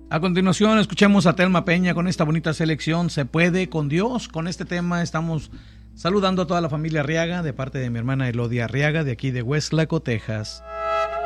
A continuación escuchemos a Telma Peña con esta bonita selección, Se puede con Dios. Con este tema estamos saludando a toda la familia Arriaga de parte de mi hermana Elodia Arriaga de aquí de Westlaco, Texas.